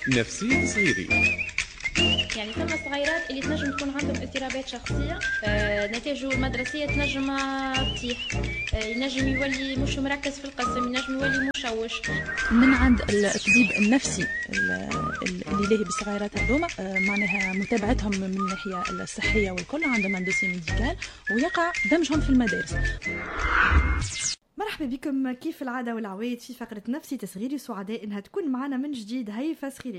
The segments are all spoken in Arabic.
نفسية صغيري. يعني ثم صغيرات اللي تنجم تكون عندهم اضطرابات شخصية، نتائجه المدرسية تنجم تطيح، ينجم يولي مش مركز في القسم، ينجم يولي مشوش. من عند الطبيب النفسي اللي لاهي بالصغيرات هذوما، معناها متابعتهم من الناحية الصحية والكل، عندهم ان دوسي ميديكال ويقع دمجهم في المدارس. مرحبا بكم كيف العادة والعواد في فقرة نفسي تصغيري. سعداء انها تكون معنا من جديد هيفا صغيري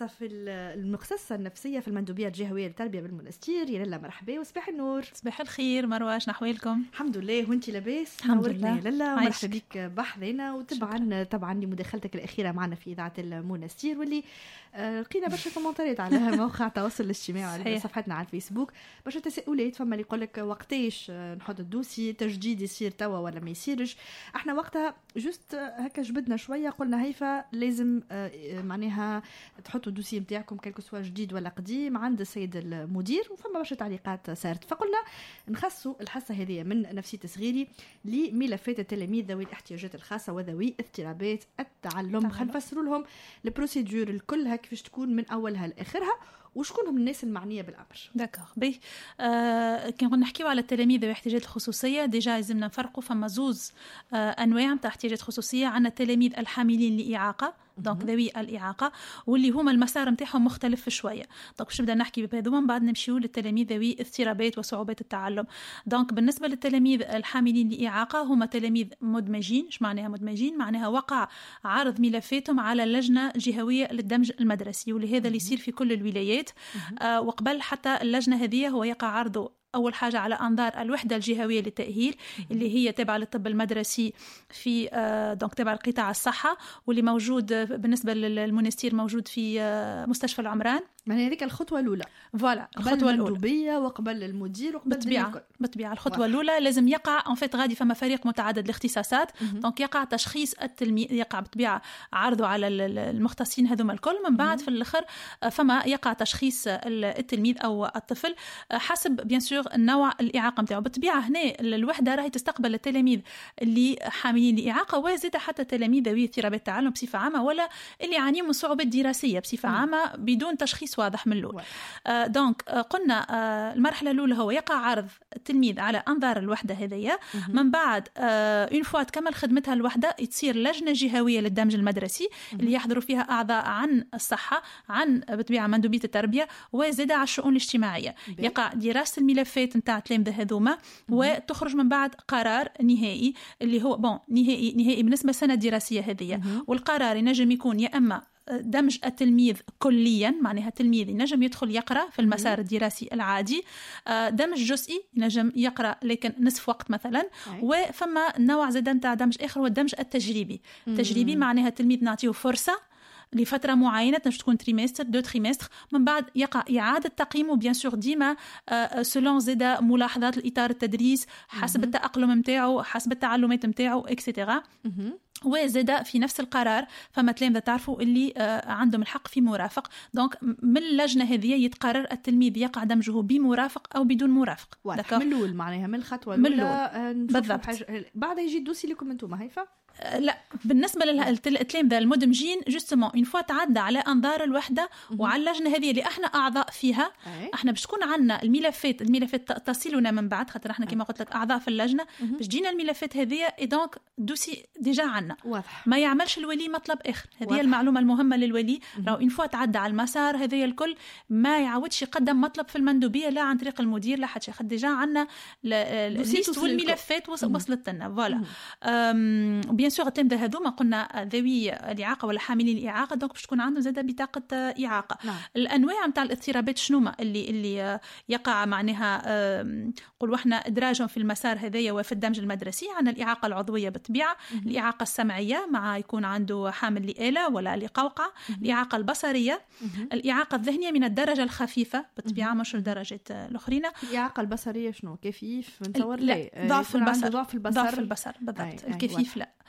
المختصة النفسية في المندوبية الجهوية للتربية بالمنستير. يا لالا مرحبا وصباح النور. صباح الخير مروة، شنو احوالكم؟ الحمد لله وانتي لاباس؟ الحمد لله يا لالا مرحبا بك بحذنا. وطبعا لمداخلتك الأخيرة معنا في إذاعة المنستير، واللي لقينا برشا كومنتات على موقع التواصل الاجتماعي على صفحتنا على الفيسبوك، برشا تساؤلات. فما اللي يقول لك وقتاش نحط الدوسي تجديد يصير توا ولا ما يصيرش. احنا وقتها جست هكا جبدنا شويه، قلنا هيفا لازم معناها تحطوا الدوسي نتاعكم كلكو سوا جديد ولا قديم عند السيد المدير، وفما برشا تعليقات صارت. فقلنا نخصوا الحصه هذه من نفسيه صغيري لملفات التلاميذ ذوي الاحتياجات الخاصه وذوي اضطرابات التعلم. خلينا نفسروا لهم البروسيدور الكلها كيفاش تكون من اولها لاخرها، وشكون هم الناس المعنيه بالامر. داكوغ بي كي نحكيو على التلاميذ ذوي الاحتياجات الخصوصيه، ديجا لازمنا نفرقوا فما زوز انواع نتاع احتياجات خصوصيه. عندنا التلاميذ الحاملين لاعاقه، دونك ذوي الاعاقه، واللي هما المسار نتاعهم مختلف شويه. دونك باش نبدا نحكي بهذوما، من بعد نمشيو للتلاميذ ذوي اضطرابات وصعوبات التعلم. دونك بالنسبه للتلاميذ الحاملين لاعاقه، هما تلاميذ مدمجين. ايش معناها مدمجين؟ معناها وقع عرض ملفاتهم على اللجنه الجهويه للدمج المدرسي، ولهذا اللي يصير في كل الولايات. وقبل حتى اللجنه هذه هو يقع عرضه أول حاجة على أنظار الوحدة الجهوية للتأهيل، اللي هي تابعة للطب المدرسي في دونك تابعة لقطاع الصحة، واللي موجود بالنسبة للمنستير موجود في مستشفى العمران. يعني هذيك الخطوة الأولى. فوالا الخطوة الأولى وقبل المدير وقبل بالطبيعة الخطوة الأولى لازم يقع غادي فما فريق متعدد الاختصاصات. دونك يقع تشخيص التلميذ، يقع بالطبيعة عرضه على المختصين هذوما الكل. من بعد في الآخر فما يقع تشخيص التلميذ أو الطفل حسب بيان سور النوع الإعاقة متاعه. بالطبيعة هنا الوحدة راهي تستقبل التلاميذ اللي حاملين لإعاقة، وزيد حتى تلاميذ ذوي اضطرابات التعلم بصفة عامة، ولا اللي يعانيوا من صعوبات دراسية بصفة عامة بدون تشخيص واضح من الأول. دونك قلنا المرحلة الأولى هو يقع عرض التلميذ على أنظار الوحدة هذية. من بعد اون فوا تكمل خدمتها الوحدة، تصير لجنة جهوية للدمج المدرسي اللي يحضروا فيها أعضاء عن الصحة، عن بالطبيعة مندوبية التربية، وزيادة على الشؤون الاجتماعية. يقع دراسة الملفات نتاع التلاميذ هذوما، وتخرج من بعد قرار نهائي اللي هو نهائي بالنسبة للسنة الدراسية هذه. والقرار ينجم يكون يا أما دمج التلميذ كليا، معناها التلميذ ينجم يدخل يقرأ في المسار الدراسي العادي، دمج جزئي ينجم يقرأ لكن نصف وقت مثلا. وفما نوع زاد نتاع دمج آخر هو الدمج التجريبي. التجريبي معناها التلميذ نعطيه فرصة لفترة معينة، تكون تريمستر 2 تريمستر، من بعد يقع إعادة تقييمه بيان سور ديما سلون زيدا ملاحظات الإطار التدريس حسب التأقلم متاعه، حسب التعلمات متاعه اكسترا. وزيدا في نفس القرار فما تلامذة تعرفوا اللي عندهم الحق في مرافق. دونك من اللجنة هذه يتقرر التلميذ يقع دمجه بمرافق أو بدون مرافق. من الأول معناها من الخطوة الأولى بالضبط. بعد يجي الدوسي لكم أنتم هيفا؟ لا، بالنسبة للتلامذة المدمجين جوستمون اون فوا تعدى على أنظار الوحدة وعلى اللجنة هذه اللي احنا أعضاء فيها. احنا باش تكون عندنا الملفات تصلنا من بعد، خاطر احنا كما قلت لك أعضاء في اللجنة، باش جينا الملفات هذه دونك دوسي ديجا عنا. ما يعملش الولي مطلب آخر. هذه المعلومة المهمة للولي، راهو اون فوا تعدى على المسار هذه الكل ما يعاودش يقدم مطلب في المندوبية لا عن طريق المدير لا حتى خد ديجا عنا الليست والملفات وصلت لنا. فوالا بيان سور التلامذة هذوما قلنا ذوي الإعاقة ولا حاملين الإعاقة، دونك باش تكون عندهم زاده بطاقة إعاقة. الأنواع نتاع الاضطرابات شنو اللي يقع معناها قولوا احنا إدراجهم في المسار هذايا وفي الدمج المدرسي. عندنا الإعاقة العضوية بالطبيعة، الإعاقة السمعية مع يكون عنده حامل لآلة ولا لقوقعة، الإعاقة البصرية، الإعاقة الذهنية من الدرجة الخفيفة بالطبيعة مش الدرجة الأخرين. الإعاقة البصرية شنو؟ كفيف نتصور؟ لا، ضعف البصر بالضبط. الكفيف لا.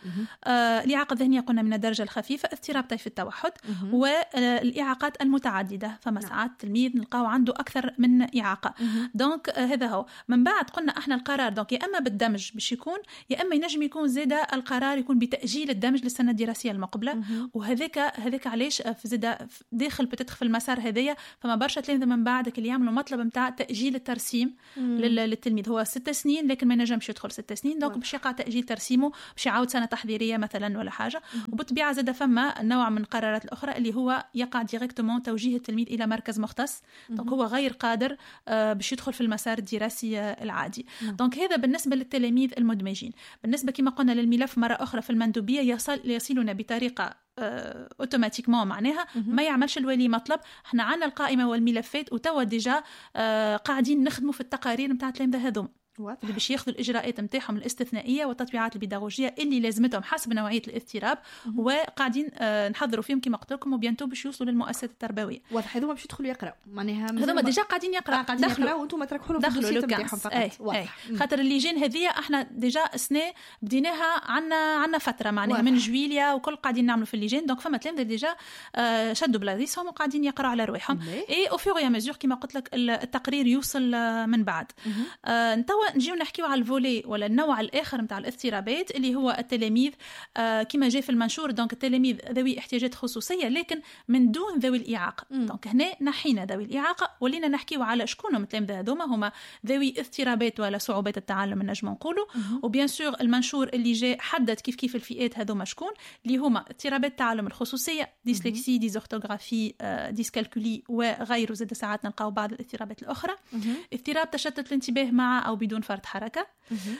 الإعاقة الذهنية قلنا من الدرجة الخفيفة، اضطراب طيف التوحد، والإعاقات المتعددة، فما ساعات تلميذ نلقاو عنده أكثر من إعاقة. دونك هذا هو. من بعد قلنا احنا القرار دونك يا اما بالدمج باش يكون، يا اما ينجم يكون زاده القرار يكون بتاجيل الدمج للسنه الدراسيه المقبله. وهذاك علاش في زاده داخل بتدخل في المسار هذايا، فما برشا تلامذه من بعدك اللي يعملوا مطلب نتاع تاجيل الترسيم للتلميذ. هو 6 سنين لكن ما ينجمش يدخل 6 سنين، دونك باش يقع تاجيل ترسيمه، باش يعاود سنه تحضيريه مثلا ولا حاجه. وبالطبيعه زاده فما نوع من القرارات الاخرى اللي هو يقع ديريكتومون توجيه التلميذ الى مركز مختص، دونك هو غير قادر باش يدخل في المسار الدراسي العادي. دونك هذا بالنسبة للتلاميذ المدمجين. بالنسبة كما قلنا للملف مرة أخرى في المندوبية يصلنا بطريقة اوتوماتيكمون، معناها ما يعملش الولي مطلب. احنا عندنا القائمة والملفات وتوا ديجا قاعدين نخدموا في التقارير نتاع التلامذة هذوم اللي باش ياخذوا الاجراءات نتاعهم الاستثنائيه والتطبيعات البيداغوجيه اللي لازمتهم حسب نوعيه الاضطراب، وقاعدين نحضروا فيهم كما قلت لكم، وبيانتو باش يوصلوا للمؤسسات التربويه. واضح هذوما باش يدخلوا يقراوا، معناها هذوما ديجا قاعدين يقراوا وانتم تركحوا لهم الدوسيه نتاعهم فقط. خاطر اللجان هذه احنا ديجا السنه بديناها عندنا فتره معناها من جويليا وكل قاعدين نعملوا في اللجان. دونك فما تلامذه ديجا شدوا بلاصتهم وقاعدين يقراوا على رواحهم، اي او فور يا مزور كما قلت لك التقرير يوصل من بعد. نتوا نجيو نحكيو على الفولي ولا النوع الآخر متاع الاضطرابات اللي هو التلاميذ كما جاء في المنشور، دونك التلاميذ ذوي احتياجات خصوصية لكن من دون ذوي الإعاقة. دونك هنا نحينا ذوي الإعاقة ولينا نحكيو على شكونهم التلاميذ هذوما، هما ذوي اضطرابات ولا صعوبات التعلم نجم نقولوا. وبيان سور المنشور اللي جاء حدد كيف الفئات هذوما شكون، اللي هما اضطرابات التعلم الخصوصية، ديسلكسي، ديزورتوغرافي، ديسكالكولي وغيره. زاد ساعات نلقاو بعض الاضطرابات الأخرى. اضطراب تشتت الانتباه مع أو بدون فرط حركة،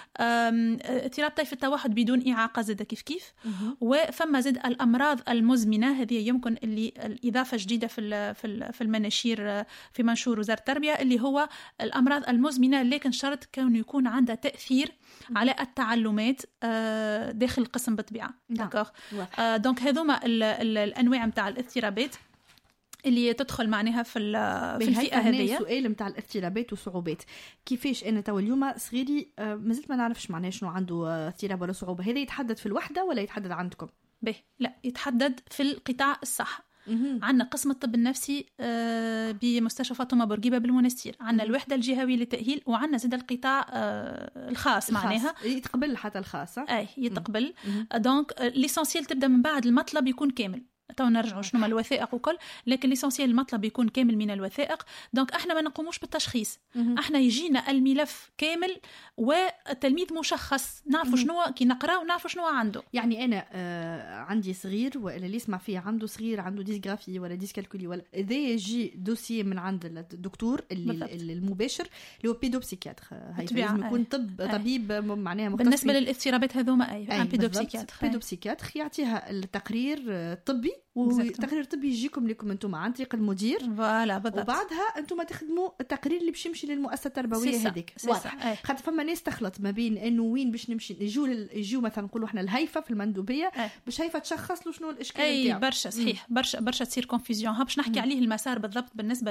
اضطراب طيف التوحد بدون إعاقة زاد كيف. وفما زاد الأمراض المزمنة، هذه يمكن اللي الإضافة جديدة في المناشير في منشور وزارة التربية، اللي هو الأمراض المزمنة لكن شرط كون يكون عندها تأثير على التعلمات داخل القسم بالطبيعة. دونك هذوما الأنواع متاع الاضطرابات اللي تدخل معناها في الفئة هذه. السؤال متاع الاضطرابات وصعوبات، كيفاش انا تو اليوم صغيري مازلت ما نعرفش معناها شنو عنده اضطراب ولا صعوبة، هذا يتحدد في الوحدة ولا يتحدد عندكم؟ لا، يتحدد في القطاع الصحي. عندنا قسم الطب النفسي بمستشفى فاطمة بورقيبة بالمنستير، عندنا الوحدة الجهوية للتأهيل، وعندنا زاد القطاع الخاص معناها يتقبل حتى الخاص. يتقبل. دونك ليسانسيال تبدأ من بعد المطلب يكون كامل. تو نرجعوا شنو الوثائق وكل، لكن ليسانسيال المطلب يكون كامل من الوثائق. دونك احنا ما نقوموش بالتشخيص، احنا يجينا الملف كامل والتلميذ مشخص، نعرفوا شنو كي نقرا ونعرفوا شنو عنده. يعني انا عندي صغير ولا اللي يسمع فيه عنده صغير عنده ديسغرافي ولا ديسكالكولي ولا اذا يجي دوسيي من عند الدكتور اللي المباشر اللي هو بيدوبسيكياتر، هاي لازم يكون طبيب معناها مختص بالنسبه للاضطرابات هذوما. بيدوبسيكياتر يعطيها التقرير طبي، والتقرير الطبي يجيكم لكم انتم عن طريق المدير. فوالا بالضبط. وبعدها انتم تخدموا التقرير اللي باش يمشي للمؤسسه التربويه هذيك. واضح. خاطر فما ناس تخلط ما بين انه وين باش نمشي يجوا مثلا نقولوا احنا الهيفه في المندوبيه باش هيفه تشخص له شنو الاشكال نتاعو. برشا صحيح، برشا تصير كونفيزيون. باش نحكي عليه المسار بالضبط بالنسبه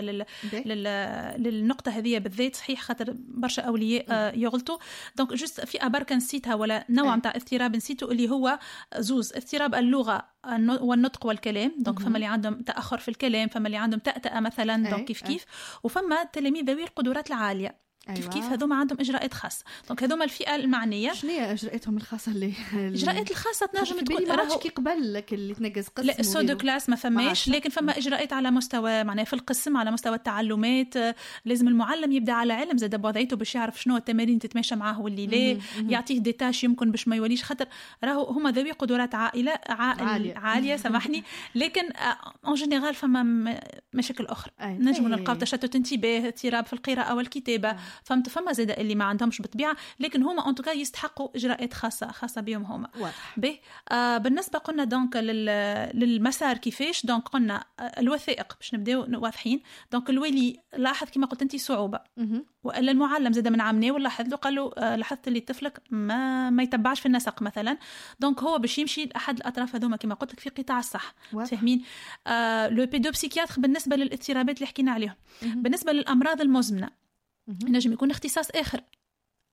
للنقطه هذه بالذات. صحيح خاطر برشا اولياء يغلطوا. دونك جست في بركه نسيتها ولا نوع نتاع اضطراب نسيته اللي هو زوز: اضطراب اللغه والنطق والكلام. دونك فما اللي عندهم تأخر في الكلام، فما اللي عندهم تأتأة مثلا. دونك كيف وفما تلاميذ ذوي القدرات العالية. كيف هذوما عندهم اجراءات خاصه. دونك هذوما الفئه المعنيه. شنو هي اجراءاتهم الخاصه اللي اجراءات الخاصه تنجم تكون راهو كي قبل لك اللي تنقز قسم؟ لا سودو كلاس ما فماش، لكن فما اجراءات على مستوى معناها في القسم على مستوى التعلمات. لازم المعلم يبدا على علم زاد بوضعيته باش يعرف شنو التمارين تتماشى معاه واللي لا، يعطيه ديتاش يمكن باش ما يوليش. خاطر راهو هما ذوي قدرات عاليه سامحني. لكن اون جينيرال فما مشاكل اخرى. نجم نلقاو تشتت انتباه، اضطراب في القراءه والكتابه. فما زاد اللي ما عندهمش بالطبيعه، لكن هما انتوكا يستحقوا اجراءات خاصه بهم هما. بالنسبه قلنا دونك للمسار كيفاش. دونك قلنا الوثائق باش نبداو واضحين. دونك الولي لاحظ كما قلت انت صعوبه، والا المعلم زاد من عامناه ولاحظ له قال له لاحظت اللي طفلك ما يتبعش في النسق مثلا. دونك هو باش يمشي لاحد الاطراف هذوما كما قلت لك في قطاع الصح. فاهمين؟ لو بيدوبسيكياتر بالنسبه للاضطرابات اللي حكينا عليهم. بالنسبه للامراض المزمنه نجم يكون اختصاص آخر.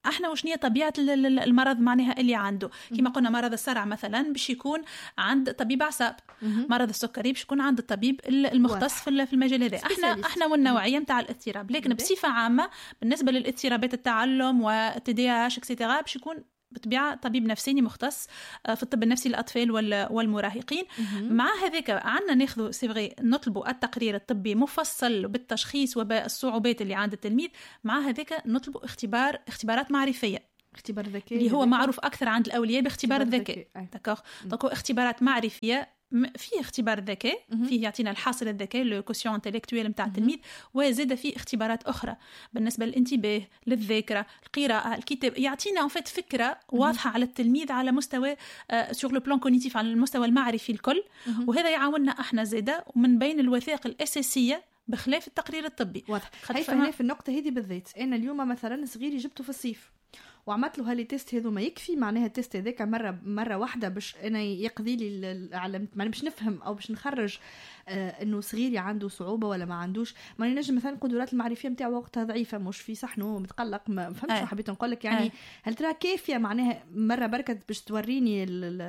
احنا وشنية طبيعة المرض معناها اللي عنده. كما قلنا مرض الصرع مثلا باش يكون عند طبيب اعصاب، مرض السكري باش يكون عند الطبيب المختص في المجال هذا. احنا والنوعية نتاع الاضطراب. لكن بصفة عامة بالنسبة للاضطرابات التعلم والTDAH اكسترا باش يكون بطبيعة طبيب نفساني مختص في الطب النفسي للأطفال والمراهقين. مع هذاك عنا ناخذ سيفغي نطلبوا التقرير الطبي مفصل بالتشخيص والصعوبات اللي عند التلميذ. مع هذاك نطلبوا اختبارات معرفية، اختبار ذكاء اللي هو معروف أكثر عند الأولياء باختبار الذكاء. داكوغ دونك اختبارات معرفية، فيه اختبار ذكاء، فيه يعطينا الحاصل الذكاء لو كوسيون انتلكتويل نتاع التلميذ، وزاد فيه اختبارات اخرى بالنسبه للانتباه، للذاكره، القراءه، الكتاب، يعطينا ان فيت فكره واضحه على التلميذ على مستوى سور لو بلان كوغنيتيف، على المستوى المعرفي الكل. وهذا يعاوننا احنا زاده ومن بين الوثائق الاساسيه بخلاف التقرير الطبي. واضح. هنا في النقطه هذه بالذات انا اليوم مثلا صغيري جبته في الصيف وعملت له هالي تيست هذو ما يكفي، معناها التيست هذاك مره واحده باش انا يقضي لي معناها باش نفهم او باش نخرج انه صغيري عنده صعوبه ولا ما عندوش. ما نجم مثلا القدرات المعرفيه نتاعو وقتها ضعيفه، مش في صحنه متقلق، ما فهمتش شو حبيت نقول لك. يعني هل ترى كافيه معناها مره بركت باش توريني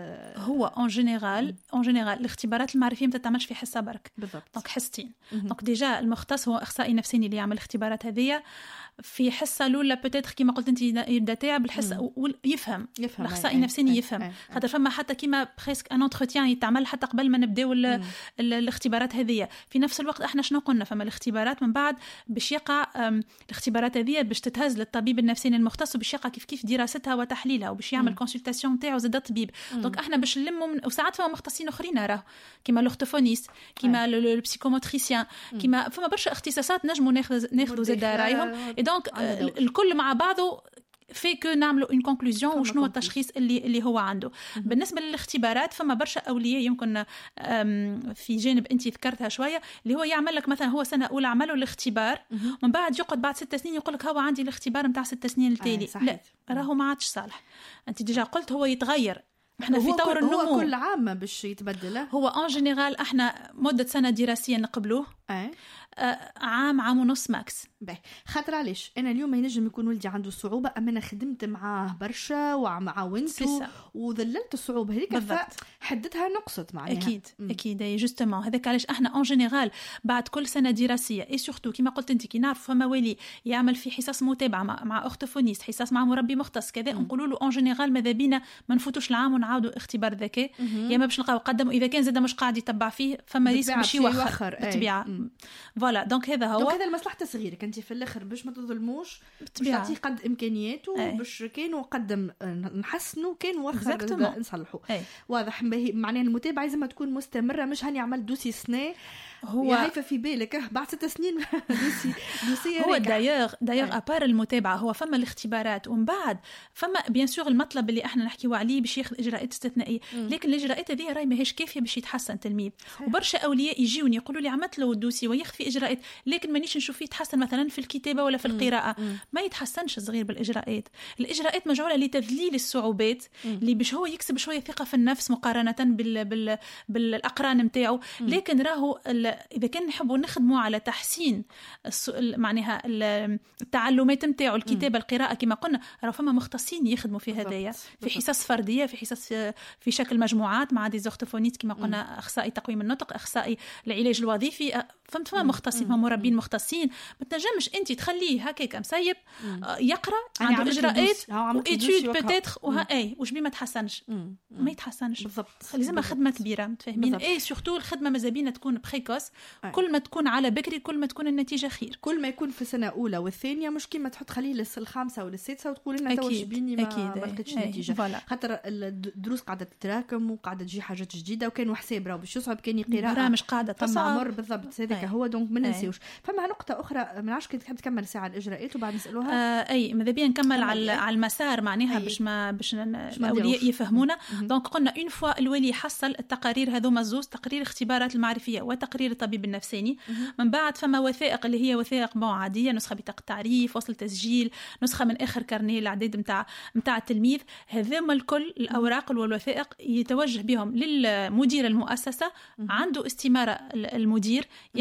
هو اون جينيرال الاختبارات المعرفيه ما تتعملش في حصه برك، دونك حصتين. دونك ديجا المختص هو اخصائي نفساني اللي يعمل الاختبارات هذه في حصه الاولى بوتيتر كيما قلت انت يبدا تاع بالحصه يفهم الاخصائي النفساني يفهم. خاطر فما حتى كيما بريسك ان انتروتيان يتعمل حتى قبل ما نبداو الاختبارات هذه. في نفس الوقت احنا شنو قلنا، فما الاختبارات من بعد باش يقع الاختبارات هذه باش تتهز للطبيب النفساني المختص وباش يقع كيف دراستها وتحليلها وباش يعمل كونسلتاسيون نتاعو زاد الطبيب. دونك احنا باش نلموا وساعات فما مختصين اخرين راه كيما لورتوفونيست، كيما البسيكوموتريسيان، كيما فما برشا اختصاصات نجموا ناخذوا زاد رايهم. دونك الكل مع بعضه فيك نعملوا ان كونكلوزيون وشنو التشخيص اللي هو عنده. بالنسبه للاختبارات فما برشا اولياء يمكن في جانب انت ذكرتها شويه، اللي هو يعمل لك مثلا هو سنه اولى عملوا الاختبار ومن بعد يقعد بعد 6 سنين يقول لك هو عندي الاختبار نتاع 6 سنين التالي. لا راهو ما عادش صالح. انت ديجا قلت هو يتغير، احنا في طور النمو، هو كل عام باش يتبدل. هو ان جينيرال احنا مده سنه دراسيه نقبلوه عام ونص ماكس. خاطر علاش انا اليوم ينجم يكون ولدي عنده صعوبه اما انا خدمت معاه برشا وعاونته وذللت الصعوبه هذيك فحدتها نقصت معناها. اكيد جوستومون هذاك علاش احنا ان جينيرال بعد كل سنه دراسيه اي سورتو كيما قلت انت كي نعرف فما والي يعمل في حصص متابعه مع اورتوفونيست، حصص مع مربي مختص كذا، نقولوا له ان جينيرال ماذا بينا ما نفوتوش العام ونعاودوا اختبار ذكاء، يا ما باش نلقاو قدم، واذا كان زاد مش قاعد يتبع فيه فما ريسك باش يوخر بالطبيعه. فوالا دونك هذا هو، دونك هذا المصلحه صغيرك انت في الاخر باش ما تظلموش، باش تعطيه قد امكانياته، باش كانوا قدم نحسنوا كان وخر نصلحوا. واضح. معناها المتابعه لازم تكون مستمره، مش هاني عمل دوسي سنه هو هايفه في بالك بعد 6 سنين دوسي هو دايوغ ابار المتابعه هو فما الاختبارات ومن بعد فما بيان سور المطلب اللي احنا نحكيو عليه باش ياخذ اجراءات استثنائيه. لكن الاجراءات هذه راهي ماهيش كافيه باش يتحسن تلميذ. وبرشا اولياء يجيوني يقولوا لي عملت له الدوسي وياخذ في اجراءات لكن مانيش نشوف فيه يتحسن مثلا في الكتابه ولا في القراءه. ما يتحسنش صغير بالاجراءات. الاجراءات مجعوله لتذليل الصعوبات اللي باش هو يكسب شويه ثقه في النفس مقارنه بالاقران نتاعو. لكن راهو إذا كان نحبوا نخدموا على تحسين معناها التعلمات نتاعو، الكتابة، القراءة كما قلنا، راه فما مختصين يخدموا في هذايا، في حصص فردية، في حصص في شكل مجموعات مع دي زورتوفونيست كما قلنا، أخصائي تقويم النطق، أخصائي العلاج الوظيفي، فما مختصين، فما مربين مختصين. ما تنجمش أنت تخليه هكاك مسيب يقرأ عنده إجراءات وإتيود بتاتر وش بيه ما تحسنش، ما يتحسنش بالضبط. لازم خدمة كبيرة متفاهمين. إيه سورتو الخدمة مازابينا تكون بريكوس. كل ما تكون على بكري كل ما تكون النتيجة خير. كل ما يكون في سنة أولى والثانية مش كيما تحط خليه للخامسة ولا السادسة وتقول لنا توش بيني ما لقيتش نتيجة. خاطر الدروس قاعدة تتراكم وقاعدة تجي حاجات جديدة وكان حساب راه باش يصعب كان يقرأ برامج قاعدة تصعب بالضبط. هذاك هو دونك ما ننساوش. فما نقطة أخرى ما نعرفش كنت تحب تكمل ساعة الإجراءات وبعد نسألوها. أي ماذا بيا نكمل على المسار معناها باش الأولياء يفهمونا. دونك قلنا اون فوا الولي حصل التقارير هذوما الزوز، تقرير اختبارات المعرفية وتقرير الطبيب النفساني، من بعد فما وثائق اللي هي وثائق عاديه، نسخه بطاقه تعريف، وصل تسجيل، نسخه من اخر كارنيه الاعداد نتاع التلميذ. هذوما الكل الاوراق والوثائق يتوجه بهم للمدير المؤسسه، عنده استماره المدير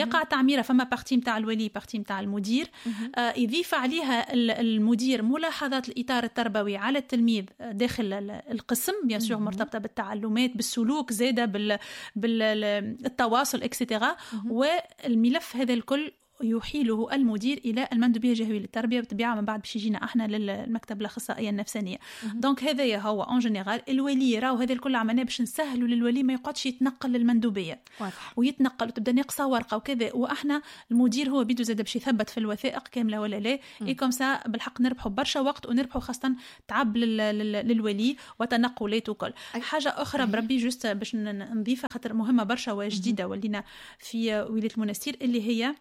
يقع تعميره، فما بارتي نتاع الولي بارتي نتاع المدير، يضيف عليها المدير ملاحظات الاطار التربوي على التلميذ داخل القسم، بيان سور مرتبطه بالتعلمات بالسلوك زاده بالتواصل اكسترا. والملف هذا الكل يحيله المدير الى المندوبيه الجهويه للتربيه، بالطبيعه من بعد باش يجينا احنا للمكتب الاخصائيه النفسانيه. دونك هذايا هو اون جينيرال الولي راهو هذا الكل عملناه باش نسهلوا للولي ما يقعدش يتنقل للمندوبيه ويتنقل وتبدا ناقصه ورقه وكذا، واحنا المدير هو بيدو زاد باش يثبت في الوثائق كامله ولا لا. اي كوم سا بالحق نربحوا برشا وقت ونربحوا خاصه تعب للولي وتنقلات وكل حاجه اخرى. بربي جوست باش نضيفها خاطر مهمه برشا وجديده ولينا في ولايه المنستير، اللي هي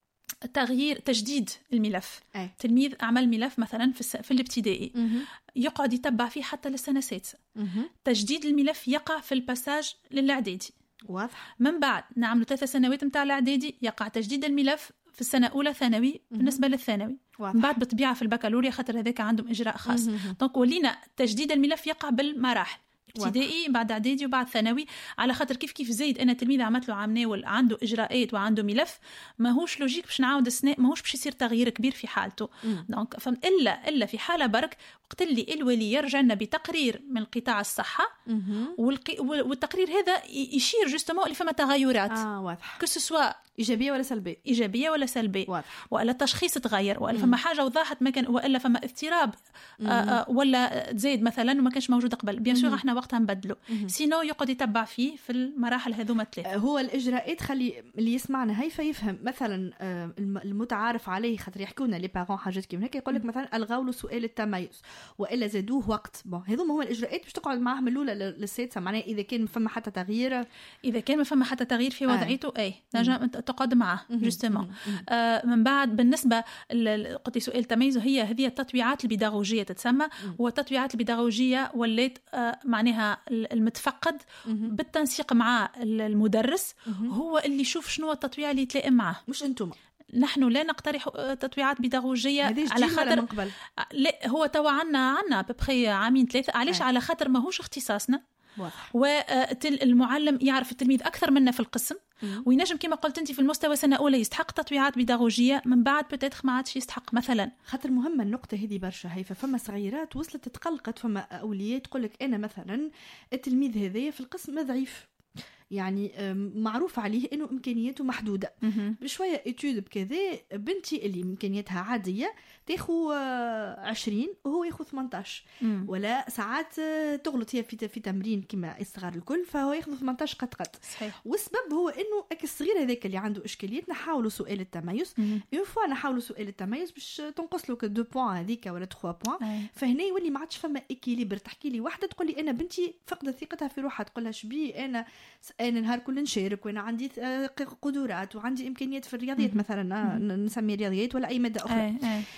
تجديد الملف. تلميذ عمل ملف مثلا في الابتدائي يقعد يتبع فيه حتى للسنة السادسة. تجديد الملف يقع في الباساج للإعدادي. واضح. من بعد نعمل 3 سنوات متاع الإعدادي يقع تجديد الملف في السنة الأولى ثانوي بالنسبة للثانوي. من بعد بالطبيعة في البكالوريا خاطر هذاك عندهم إجراء خاص. دونك ولينا تجديد الملف يقع بالمراحل، ابتدائي بعد اعدادي وبعد ثانوي، على خاطر كيف زايد انا تلميذ عملت له عام ناول عنده اجراءات وعنده ملف، ماهوش لوجيك باش نعاود السنه، ماهوش باش يصير تغيير كبير في حالته. دونك فهمت الا في حاله برك وقت اللي الولي يرجع لنا بتقرير من قطاع الصحه، والتقرير هذا يشير جوستومون اللي فما تغيرات واضح، كسوا ايجابيه ولا سلبيه واضح. ولا التشخيص تغير، ولا فما حاجه وضاحت ما كان، والا فما اضطراب ولا تزايد مثلا وما كانش موجود قبل، بيان سور احنا وقتها نبدله. سينو يقعد يتبع فيه في المراحل هذوما 3. هو الاجراءات خلي اللي يسمعنا هيفا يفهم مثلا المتعارف عليه، خاطر يحكونا لي بارون حاجات كيما هيك، يقول لك مثلا الغوا له سؤال التميز والا زادوه وقت. هذوما هما الاجراءات باش تقعد معاه من الاولى للسادسه. معناها اذا كان ما فما حتى تغيير، في وضعيته نجم تقعد معه جوستومون. من بعد بالنسبه قلت سؤال التميز هي التطويعات البيداغوجيه تتسمى، والتطويعات البيداغوجيه ولات معناها المتفقد بالتنسيق مع المدرس هو اللي يشوف شنو التطويع اللي يتلائم معه، مش انتم. نحن لا نقترح تطويعات بيداغوجيه على خاطر لا هو توا عنا ببخي عامين 3. علاش؟ على خاطر ماهوش اختصاصنا، والمعلم يعرف التلميذ أكثر منا في القسم، وينجم كما قلت أنت في المستوى سنة أولى يستحق تطويعات بيداغوجية، من بعد بتاتخ ما عادش يستحق مثلا. خاطر مهمة النقطة هذه برشا. هيفا فما صغيرات وصلت تتقلقت، فما أولياء تقولك أنا مثلا التلميذ هذا في القسم ضعيف، يعني معروف عليه انه امكانياته محدوده بشويه اتيود بكذا. بنتي اللي امكانياتها عاديه تاخذ 20 وهو ياخذ 18، ولا ساعات تغلط هي في تمرين كما الصغار الكل، فهو ياخذ 18 قط. صحيح. والسبب هو انه الصغير هذاك اللي عنده اشكاليات نحاولوا سؤال التميز، اون فوا نحاولوا سؤال التميز باش تنقص له 2 بوين هذيك ولا 3 بوين، فهنا يولي ما عادش فما اكيليبر. تحكي لي واحده تقول لي انا بنتي فقدت ثقتها في روحها، تقول لها شبي انا نهار كل نشارك وانا عندي قدرات وعندي امكانيات في الرياضيات مثلا، نسمي رياضيات ولا اي ماده اخرى.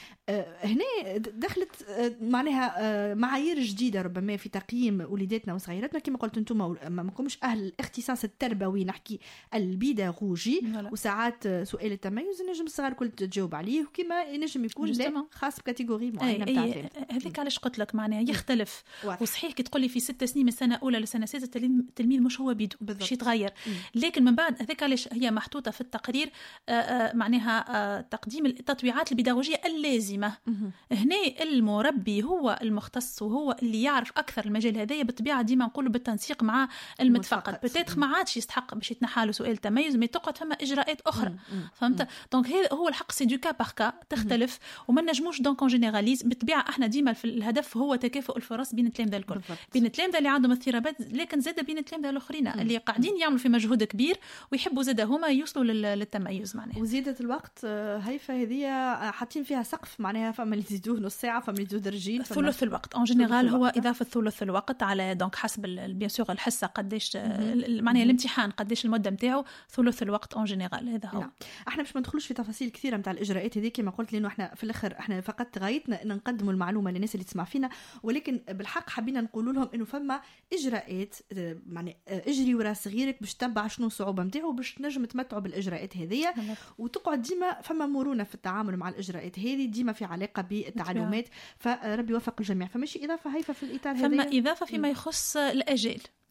هنا دخلت معناها معايير جديده ربما في تقييم وليداتنا وصغيراتنا. كما قلت انتم ما كنتمش اهل الاختصاص التربوي، نحكي البيداغوجي، وساعات سؤال التميز نجم الصغار كل تجاوب عليه، وكما ينجم يكون لا خاص بكاتيجوري معينه نتاع هذيك. علاش قلت لك معناها يختلف. وصحيح كي تقولي في 6 سنين من سنه اولى لسنه 6 التلميذ مش هو بيدو باش يتغير، لكن من بعد هذيك علاش هي محطوطه في التقرير معناها تقديم التطويعات البيداغوجيه اللازمه. هنا المربي هو المختص وهو اللي يعرف اكثر المجال هذايا، بالطبيعه ديما نقولوا بالتنسيق مع المتفقد. بتاتخ ما عادش يستحق باش يتنحى له سؤال تميز، ما تقعد فما اجراءات اخرى. فهمت؟ دونك هذا هو الحق، سي دو كا بار كا تختلف، وما نجموش دونك اون جينيراليز. بالطبيعه احنا ديما في الهدف هو تكافؤ الفرص بين التلامذه الكل، بين التلامذه اللي عندهم اضطرابات، لكن زاد بين التلامذه الاخرين اللي قاعدين يعملوا في مجهود كبير ويحبوا زاد هما يوصلوا للتميز معناها. وزياده الوقت هيفا هذه حاطين فيها سقف، معناها فما اللي يزيدوه نص ساعه، فما اللي يزيدوه درجين. ثلث الوقت اون جينيرال هو اضافه ثلث الوقت على دونك حسب بيان سور الحصه قداش معناها الامتحان قداش المده نتاعو، ثلث الوقت اون جينيرال هذا هو. احنا باش ما ندخلوش في تفاصيل كثيره نتاع الاجراءات هذه كما قلت، لانه احنا في الاخر احنا فقط غايتنا ان نقدموا المعلومه للناس اللي تسمع فينا، ولكن بالحق حبينا نقول لهم انه فما اجراءات، يعني اجري ورا صغيرك باش تتبع شنو الصعوبه نتاعو باش تنجم تمتعوا بالاجراءات هذه، وتقعد ديما فما مرونه في التعامل مع الاجراءات هذه، ديما في علاقه بالتعلمات. فربي يوفق الجميع. فماشي اضافه هيفا في الاطار هذا، فما اضافه فيما يخص الاجال.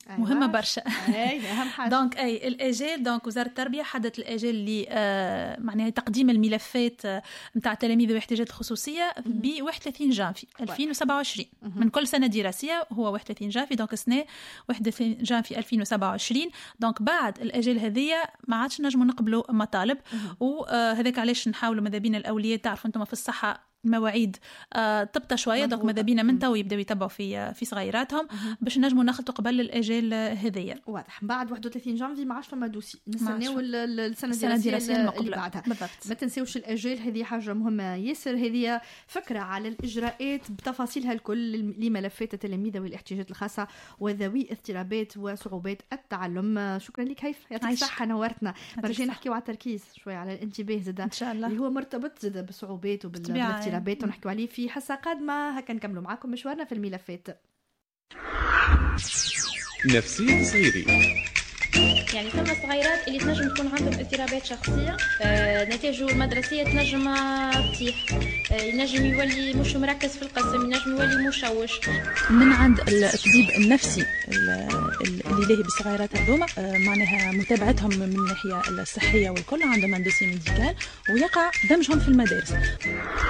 مهمة برشا. أهم حاجة. دونك الأجال، دونك وزارة التربية حددت الأجال اللي معناها تقديم الملفات متاع التلاميذ والاحتياجات الخصوصية ب 31 جانفي 2027 من كل سنة دراسية، هو 31 جانفي. دونك السنة 31 جانفي 2027. دونك بعد الأجال هذية ما عادش نجموا نقبلوا مطالب، وهذاك علاش نحاولوا ماذا بينا الأولياء، تعرفوا أنتم في الصحة المواعيد تبطأ شويه، دونك ماذا بينا من تو يبداو يتبعوا في صغيراتهم باش نجموا نخلطوا قبل الاجال هذيا. واضح. بعد 31 جانفي ما عادش فما دوسي، نستناو السنه الدراسيه اللي بعدها. ما تنساوش الاجال، هذه حاجه مهمه ياسر. هذه فكره على الاجراءات بتفاصيلها الكل لملفات التلاميذ والاحتياجات الخاصه وذوي اضطرابات وصعوبات التعلم. شكرا لك هيفا، يعطيك الصحه، نورتنا. نرجع نحكيو على التركيز شويه، على الانتباه زاد ان شاء الله، اللي هو مرتبط زاد بالصعوبات وبالاضطرابات، ونحكوا عليه في حصة قادمة. هكا نكملوا معاكم مشوارنا في الملفات. نفسية صغيري، يعني ثم صغيرات اللي تنجم تكون عندهم اضطرابات شخصية، نتائجه المدرسية تنجم تطيح، ينجم يولي مش مركز في القسم، ينجم يولي مشوش. من عند الطبيب النفسي اللي لاهي بالصغيرات هذوما، معناها متابعتهم من الناحية الصحية والكل، عندهم دوسي ميديكال، ويقع دمجهم في المدارس.